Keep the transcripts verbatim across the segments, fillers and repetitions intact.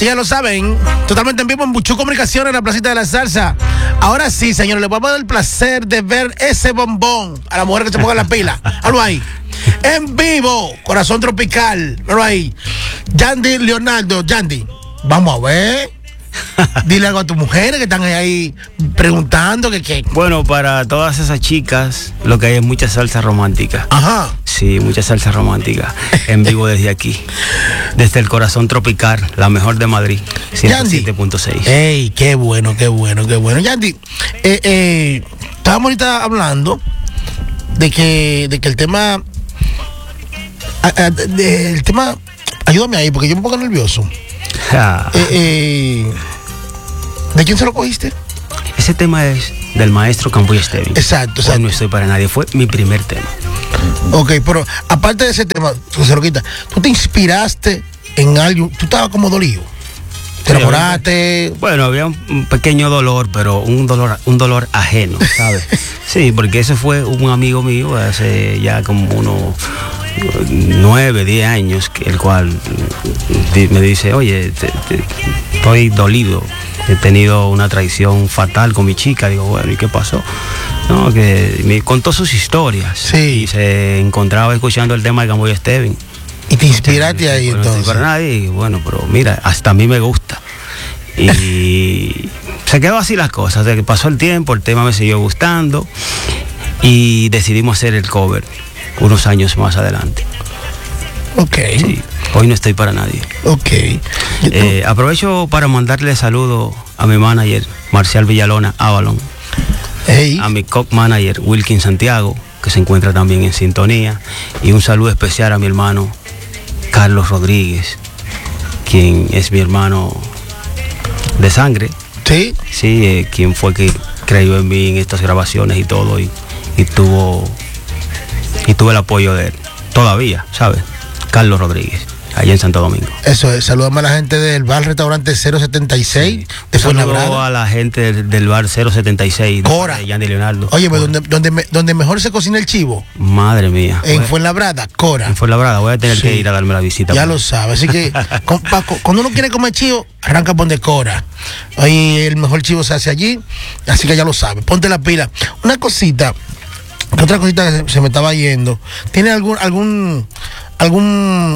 Ustedes ya lo saben, totalmente en vivo en Buchu Comunicaciones, en la placita de la salsa. Ahora sí, señores, les vamos a dar el placer de ver ese bombón a la mujer que se ponga la pila. Algo ahí. En vivo, Corazón Tropical. Algo ahí. Yandy Leonardo, Yandy, vamos a ver. Dile algo a tus mujeres que están ahí preguntando que qué. Bueno, para todas esas chicas, lo que hay es mucha salsa romántica. Ajá. Sí, mucha salsa romántica. En vivo desde aquí. Desde el Corazón Tropical, la mejor de Madrid. ciento siete punto seis. Ey, qué bueno, qué bueno, qué bueno. Yandy, eh, eh, estábamos ahorita hablando de que, de que el tema. A, a, de, de, el tema. Ayúdame ahí, porque yo me pongo nervioso. Ah. Eh, eh, ¿De quién se lo cogiste? Ese tema es del maestro Camboy Esteban. Exacto, exacto. Hoy no estoy para nadie, fue mi primer tema. Ok, pero aparte de ese tema, se lo quita, ¿tú te inspiraste en algo? ¿Tú estabas como dolido? ¿Te enamoraste? Bueno, había un pequeño dolor, pero un dolor, un dolor ajeno, ¿sabes? Sí, porque ese fue un amigo mío hace ya como unos nueve, diez años, el cual me dice, oye, te, te, estoy dolido, he tenido una traición fatal con mi chica. Digo, bueno, ¿y qué pasó? No, que me contó sus historias. Sí. Y se encontraba escuchando el tema de Camboy Esteban. ¿Y te inspiraste ahí bueno, entonces? No para nadie, bueno, pero mira, hasta a mí me gusta. Y se quedó así las cosas, de que pasó el tiempo, el tema me siguió gustando y decidimos hacer el cover unos años más adelante. Ok. Sí, hoy no estoy para nadie. Ok. Eh, aprovecho para mandarle saludos a mi manager, Marcial Villalona, Avalon. Hey. A mi cop manager, Wilkin Santiago, que se encuentra también en sintonía. Y un saludo especial a mi hermano, Carlos Rodríguez, quien es mi hermano de sangre. Sí. Sí, eh, quien fue que creyó en mí en estas grabaciones y todo. Y, y tuvo... Y tuve el apoyo de él, todavía, ¿sabes? Carlos Rodríguez, allá en Santo Domingo. Eso es, saludamos a la gente del bar restaurante cero setenta y seis, sí, de Fuenlabrada. Saludo a la gente del, del bar cero setenta y seis, Cora. De Yandy Leonardo. Oye, pues donde, donde, me, donde mejor se cocina el chivo. Madre mía. En bueno, Fuenlabrada, Cora. En Fuenlabrada, voy a tener sí. que ir a darme la visita. Ya lo sabes, así que con, pa, cuando uno quiere comer chivo, arranca por de Cora. Oye, el mejor chivo se hace allí, así que ya lo sabes, ponte la pila. Una cosita... Otra cosita que se me estaba yendo. ¿Tiene algún algún algún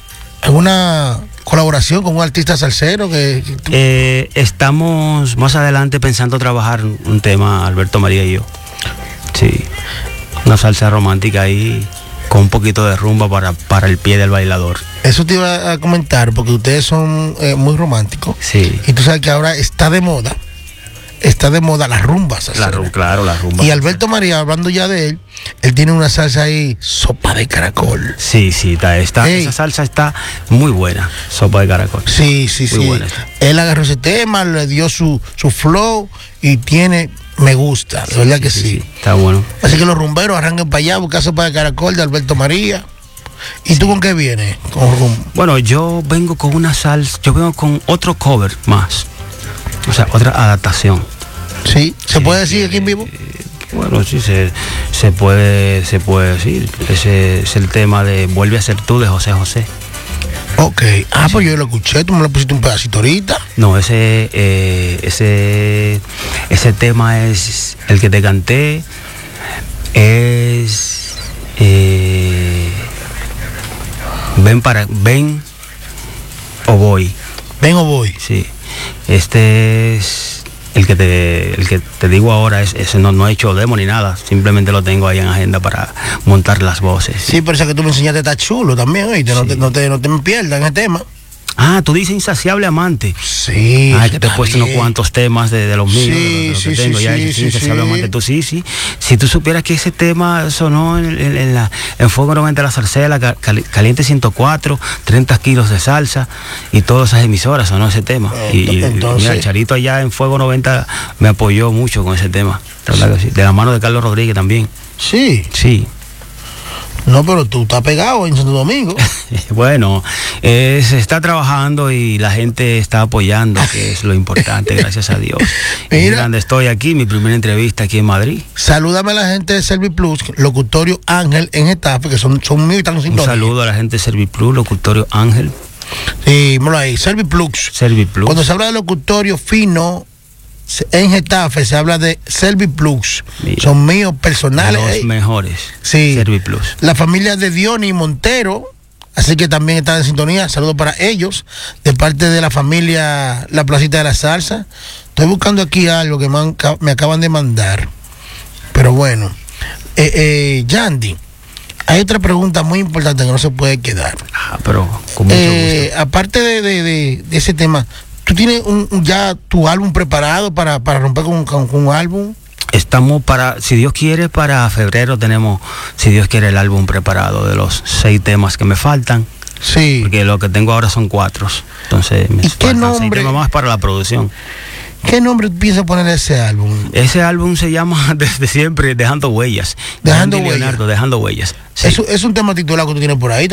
alguna colaboración con un artista salsero que, que eh, estamos más adelante pensando trabajar un tema, Alberto María y yo. Sí. Una salsa romántica ahí con un poquito de rumba para, para el pie del bailador. Eso te iba a comentar porque ustedes son eh, muy románticos. Sí. Y tú sabes que ahora está de moda. Está de moda las rumbas. La, claro, las rumbas. Y Alberto María, hablando ya de él, él tiene una salsa ahí, sopa de caracol. Sí, sí, está, está, esa salsa está muy buena, sopa de caracol. Sí, sí, muy sí. Buena está. Él agarró ese tema, le dio su, su flow y tiene, me gusta, la verdad sí, que sí, sí. sí. Está bueno. Así que los rumberos arranquen para allá, buscar sopa de caracol de Alberto María. ¿Y sí. tú con qué vienes? Con rum... Bueno, yo vengo con una salsa, yo vengo con otro cover más. O sea, otra adaptación. Sí, ¿se sí, puede decir aquí en vivo? Bueno, sí, se, se puede se puede decir. Ese es el tema de Vuelve a ser tú de José José. Ok. Ah, sí. Pues yo lo escuché, tú me lo pusiste un pedacito ahorita. No, ese, eh, ese, ese tema es el que te canté. Es... Eh, ven para... Ven o voy. Ven o voy. Sí. Este es el que te el que te digo ahora, es ese no, no he hecho demo ni nada, simplemente lo tengo ahí en agenda para montar las voces. Sí, pero esa que tú me enseñaste está chulo también, ¿oíste? Sí. No, te, no, te, no te me pierdas en el tema. Ah, tú dices Insaciable Amante. Sí. Ah, que te he puesto unos cuantos temas de, de los míos, sí, de, de los sí, que tengo sí, ya. Sí, sí, sí, Insaciable sí. Amante. Tú sí, sí. Si tú supieras que ese tema sonó en, en, en, la, en Fuego noventa La Zarcela, cal, Caliente ciento cuatro, treinta kilos de salsa y todas esas emisoras sonó ese tema. Y, Entonces, y mira, Charito allá en Fuego noventa me apoyó mucho con ese tema. La verdad que sí. De la mano de Carlos Rodríguez también. Sí. Sí. No, pero tú estás pegado en Santo Domingo. Bueno, eh, se está trabajando y la gente está apoyando, que es lo importante, gracias a Dios. Mira, donde estoy aquí, mi primera entrevista aquí en Madrid. Salúdame a la gente de Serviplus, Locutorio Ángel en Getafe, que son, son míos y están sin Un saludo a la gente de Serviplus, Locutorio Ángel. Sí, míralo ahí, Serviplux. Serviplux. Cuando se habla de locutorio fino en Getafe, se habla de Serviplux. Mira, son míos personales. Los eh. mejores. Sí. Serviplus. La familia de Diony Montero, así que también están en sintonía. Saludos para ellos, de parte de la familia La Placita de la Salsa. Estoy buscando aquí algo que me, han, me acaban de mandar. Pero bueno, eh, eh, Yandy, hay otra pregunta muy importante que no se puede quedar. Ah, pero con mucho eh, gusto. Aparte de, de, de, de ese tema, ¿tú tienes un, ya tu álbum preparado para, para romper con, con, con un álbum? Estamos para, si Dios quiere, para febrero tenemos, si Dios quiere, el álbum preparado de los seis temas que me faltan. Sí. Porque lo que tengo ahora son cuatro. Entonces me ¿Y qué faltan seis nombre? temas más para la producción. ¿Qué nombre piensas poner a ese álbum? Ese álbum se llama desde siempre Dejando Huellas. Dejando Yandy Huellas. Leonardo, Dejando Huellas. Sí. Es, es un tema titulado que tú tienes por ahí.